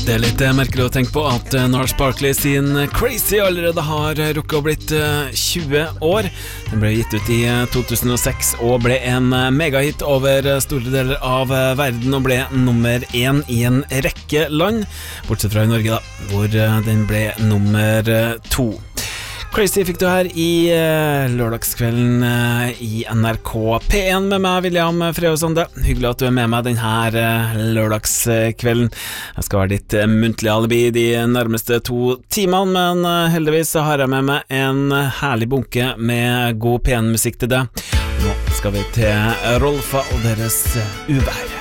Det er litt merkelig å tenke på at Gnarls Barkley sin Crazy allerede har rukket å blitt 20 år. Den ble gitt ut i 2006 og ble en megahit over store deler av verden og ble nummer 1 i en rekke land, bortsett fra i Norge da, hvor den ble nummer 2. Crazy fikk du her i lørdagskvelden i NRK P1 med meg, William Freosande. Hyggelig at du er med meg denne lørdagskvelden. Jeg skal være ditt muntlige alibi de nærmeste 2 timene, men heldigvis så har jeg med meg en herlig bunke med god P1-musikk til deg. Nå skal vi til Rolfa og deres uvær.